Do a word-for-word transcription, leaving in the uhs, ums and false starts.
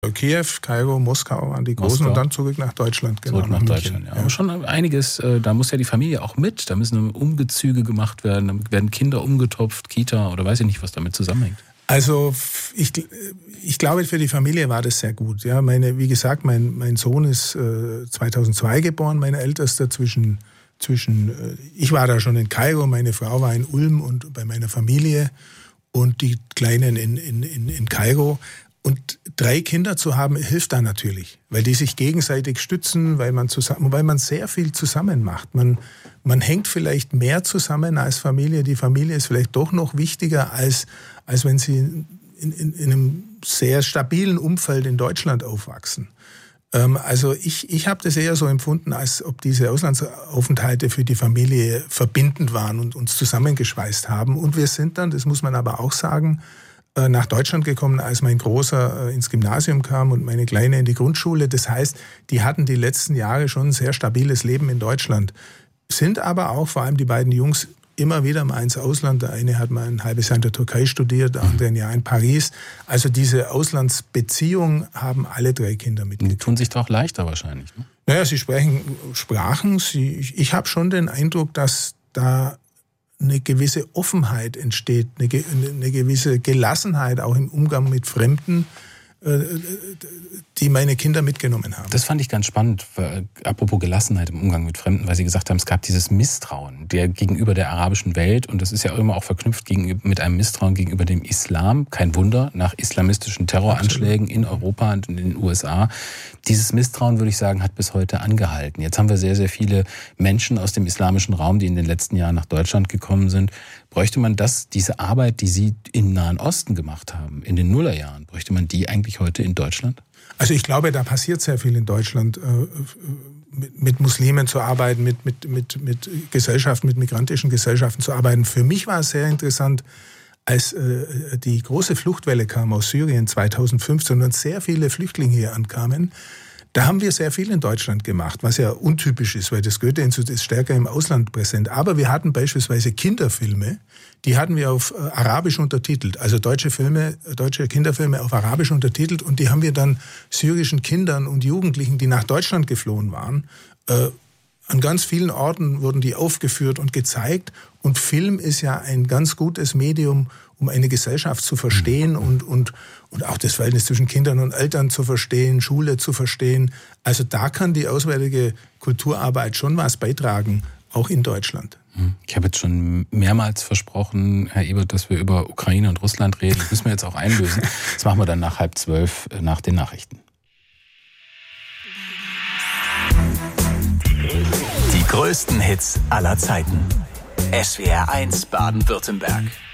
Kiew, Kairo, Moskau waren die großen Moskau. Und dann zurück nach Deutschland. Genau, zurück nach, nach Deutschland, ja. Aber schon einiges, da muss ja die Familie auch mit, da müssen Umgezüge gemacht werden, da werden Kinder umgetopft, Kita oder weiß ich nicht, was damit zusammenhängt. Also ich, ich glaube, für die Familie war das sehr gut. Ja, meine, wie gesagt, mein, mein Sohn ist äh, zweitausendzwei geboren, mein Ältester. Zwischen, zwischen, äh, ich war da schon in Kairo, meine Frau war in Ulm und bei meiner Familie und die Kleinen in, in, in, in Kairo. Und drei Kinder zu haben, hilft da natürlich, weil die sich gegenseitig stützen, weil man zusammen, weil man sehr viel zusammen macht. Man, man hängt vielleicht mehr zusammen als Familie. Die Familie ist vielleicht doch noch wichtiger, als, als wenn sie in, in, in einem sehr stabilen Umfeld in Deutschland aufwachsen. Ähm, also ich, ich habe das eher so empfunden, als ob diese Auslandsaufenthalte für die Familie verbindend waren und uns zusammengeschweißt haben. Und wir sind dann, das muss man aber auch sagen, nach Deutschland gekommen, als mein Großer ins Gymnasium kam und meine Kleine in die Grundschule. Das heißt, die hatten die letzten Jahre schon ein sehr stabiles Leben in Deutschland. Sind aber auch, vor allem die beiden Jungs, immer wieder mal ins Ausland. Der eine hat mal ein halbes Jahr in der Türkei studiert, der andere ein Jahr in Paris. Also diese Auslandsbeziehungen haben alle drei Kinder mitgekriegt. Die tun sich doch leichter wahrscheinlich, ne? Naja, sie sprechen Sprachen. Sie, ich ich habe schon den Eindruck, dass da eine gewisse Offenheit entsteht, eine, eine gewisse Gelassenheit auch im Umgang mit Fremden, die meine Kinder mitgenommen haben. Das fand ich ganz spannend, weil, apropos Gelassenheit im Umgang mit Fremden, weil Sie gesagt haben, es gab dieses Misstrauen der gegenüber der arabischen Welt und das ist ja immer auch verknüpft gegenüber, mit einem Misstrauen gegenüber dem Islam. Kein Wunder, nach islamistischen Terroranschlägen in Europa und in den U S A. Dieses Misstrauen, würde ich sagen, hat bis heute angehalten. Jetzt haben wir sehr, sehr viele Menschen aus dem islamischen Raum, die in den letzten Jahren nach Deutschland gekommen sind. Bräuchte man das, diese Arbeit, die Sie im Nahen Osten gemacht haben, in den Nullerjahren, bräuchte man die eigentlich heute in Deutschland? Also ich glaube, da passiert sehr viel in Deutschland, äh, mit, mit Muslimen zu arbeiten, mit, mit, mit, mit Gesellschaften, mit migrantischen Gesellschaften zu arbeiten. Für mich war es sehr interessant, als äh, die große Fluchtwelle kam aus Syrien zweitausendfünfzehn und sehr viele Flüchtlinge hier ankamen. Da haben wir sehr viel in Deutschland gemacht, was ja untypisch ist, weil das Goethe-Institut ist stärker im Ausland präsent. Aber wir hatten beispielsweise Kinderfilme, die hatten wir auf äh, Arabisch untertitelt. Also deutsche Filme, deutsche Kinderfilme auf Arabisch untertitelt. Und die haben wir dann syrischen Kindern und Jugendlichen, die nach Deutschland geflohen waren, äh, an ganz vielen Orten wurden die aufgeführt und gezeigt. Und Film ist ja ein ganz gutes Medium, um eine Gesellschaft zu verstehen und, und, und auch das Verhältnis zwischen Kindern und Eltern zu verstehen, Schule zu verstehen. Also da kann die auswärtige Kulturarbeit schon was beitragen, auch in Deutschland. Ich habe jetzt schon mehrmals versprochen, Herr Ebert, dass wir über Ukraine und Russland reden. Das müssen wir jetzt auch einlösen. Das machen wir dann nach halb zwölf, nach den Nachrichten. Die größten Hits aller Zeiten. S W R eins Baden-Württemberg.